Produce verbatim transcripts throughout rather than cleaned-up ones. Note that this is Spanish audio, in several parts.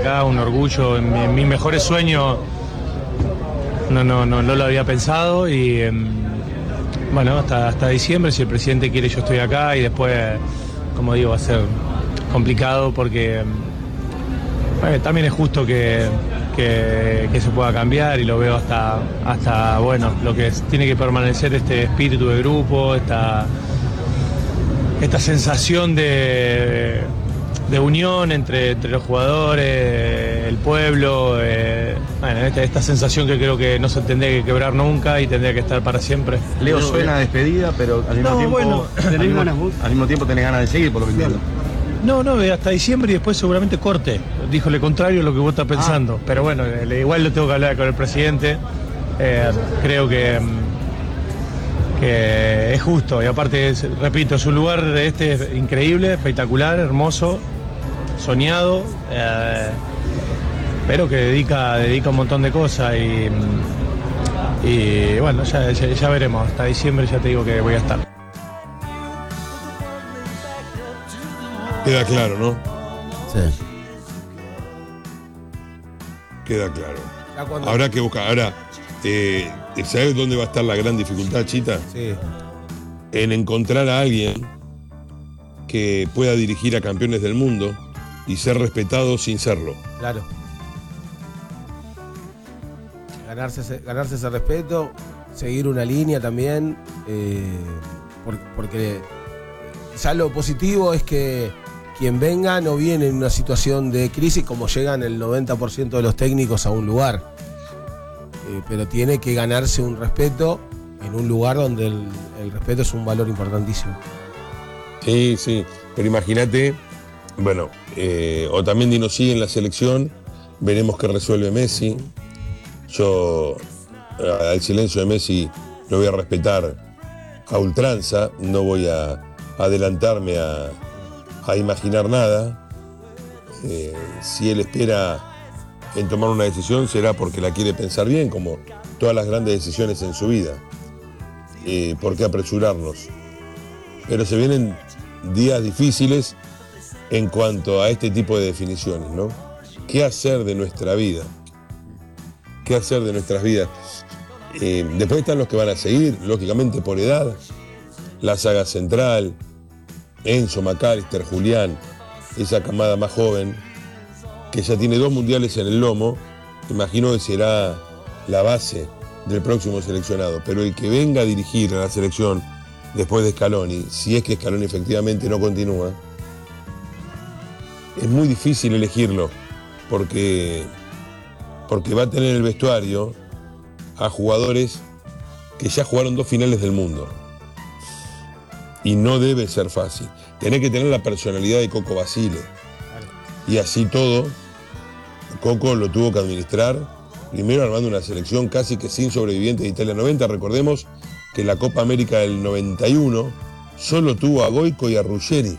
acá, un orgullo. En, mi, en mis mejores sueños no, no, no, no lo había pensado y eh, bueno, hasta, hasta diciembre, si el presidente quiere, yo estoy acá y después, como digo, va a ser complicado porque bueno, también es justo que, que, que se pueda cambiar y lo veo hasta, hasta bueno, lo que es, tiene que permanecer este espíritu de grupo, esta, esta sensación de, de unión entre, entre los jugadores, el pueblo, eh, bueno, esta, esta sensación que creo que no se tendría que quebrar nunca y tendría que estar para siempre. Leo, suena a despedida, pero al mismo no, tiempo bueno, al, mismo, al mismo tiempo tenés ganas de seguir, por lo que entiendo. No, no, hasta diciembre y después seguramente corte. Dijo lo contrario a lo que vos estás pensando. Ah. Pero bueno, igual lo tengo que hablar con el presidente. Eh, creo que, que es justo. Y aparte, es, repito, es un lugar este es increíble, espectacular, hermoso, soñado. Eh, pero que dedica, dedica un montón de cosas y, y bueno, ya, ya, ya veremos. Hasta diciembre ya te digo que voy a estar. Queda claro, ¿no? Sí. Queda claro. Habrá que buscar. Ahora, eh, ¿sabes dónde va a estar la gran dificultad, Chita? Sí. En encontrar a alguien que pueda dirigir a campeones del mundo y ser respetado sin serlo. Claro. Ganarse ese, ganarse ese respeto, seguir una línea también, eh, por, porque ya lo positivo es que quien venga no viene en una situación de crisis como llegan el noventa por ciento de los técnicos a un lugar. Eh, pero tiene que ganarse un respeto en un lugar donde el, el respeto es un valor importantísimo. Sí, sí. Pero imagínate, bueno, eh, Otamendi no sigue en la selección, veremos qué resuelve Messi. Yo al silencio de Messi lo voy a respetar a ultranza, no voy a adelantarme a... a imaginar nada. Eh, si él espera en tomar una decisión será porque la quiere pensar bien, como todas las grandes decisiones en su vida. Eh, ¿Por qué apresurarnos? Pero se vienen días difíciles en cuanto a este tipo de definiciones, ¿no? ¿Qué hacer de nuestra vida? ¿Qué hacer de nuestras vidas? Eh, después están los que van a seguir, lógicamente por edad, la saga central, Enzo, McAllister, Julián, esa camada más joven, que ya tiene dos mundiales en el lomo, imagino que será la base del próximo seleccionado. Pero el que venga a dirigir a la selección después de Scaloni, si es que Scaloni efectivamente no continúa, es muy difícil elegirlo, porque, porque va a tener en el vestuario a jugadores que ya jugaron dos finales del mundo. Y no debe ser fácil. Tenés que tener la personalidad de Coco Basile. Y así todo, Coco lo tuvo que administrar, primero armando una selección casi que sin sobrevivientes de Italia noventa. Recordemos que la Copa América del noventa y uno solo tuvo a Goico y a Ruggeri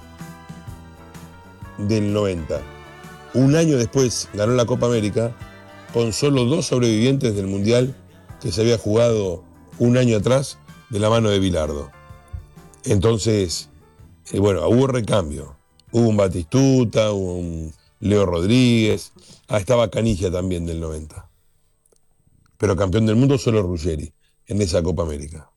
del noventa. Un año después ganó la Copa América con solo dos sobrevivientes del Mundial que se había jugado un año atrás de la mano de Bilardo. Entonces, eh, bueno, hubo recambio. Hubo un Batistuta, hubo un Leo Rodríguez. Ah, estaba Canigia también del noventa. Pero campeón del mundo solo Ruggeri en esa Copa América.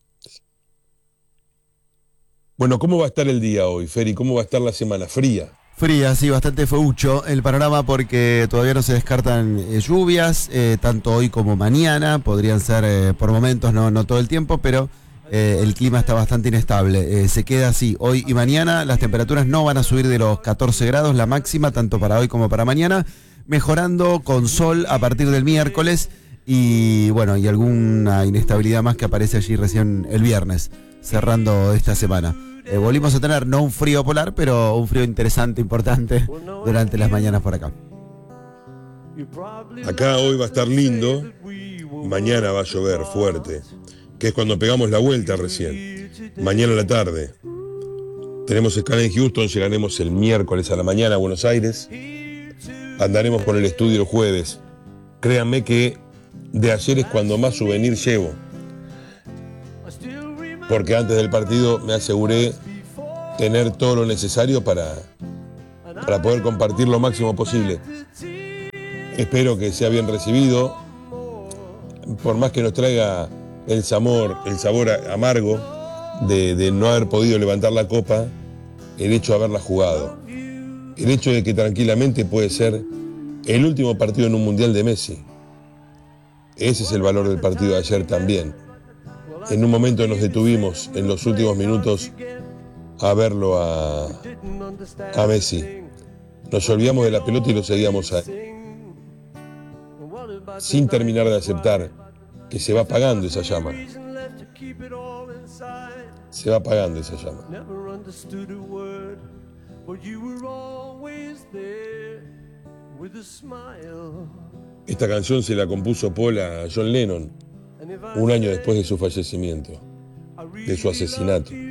Bueno, ¿cómo va a estar el día hoy, Feri? ¿Cómo va a estar la semana? Fría. Fría, sí, bastante feucho el panorama porque todavía no se descartan eh, lluvias, eh, tanto hoy como mañana. Podrían ser eh, por momentos, no, no todo el tiempo, pero... Eh, el clima está bastante inestable, eh, se queda así hoy y mañana. Las temperaturas no van a subir de los catorce grados, la máxima, tanto para hoy como para mañana, mejorando con sol a partir del miércoles y bueno, y alguna inestabilidad más que aparece allí recién el viernes, cerrando esta semana. Eh, volvimos a tener no un frío polar, pero un frío interesante, importante durante las mañanas por acá. Acá hoy va a estar lindo, mañana va a llover fuerte, que es cuando pegamos la vuelta recién. Mañana a la tarde tenemos escala en Houston, llegaremos el miércoles a la mañana a Buenos Aires. Andaremos por el estudio el jueves. Créanme que de ayer es cuando más souvenir llevo, porque antes del partido me aseguré tener todo lo necesario para, para poder compartir lo máximo posible. Espero que sea bien recibido, por más que nos traiga el sabor, el sabor amargo de, de no haber podido levantar la copa, el hecho de haberla jugado. El hecho de que tranquilamente puede ser el último partido en un mundial de Messi. Ese es el valor del partido de ayer también. En un momento nos detuvimos en los últimos minutos a verlo a, a Messi. Nos olvidamos de la pelota y lo seguíamos ahí, sin terminar de aceptar que se va apagando esa llama. Se va apagando esa llama. Esta canción se la compuso Paul a John Lennon un año después de su fallecimiento, de su asesinato.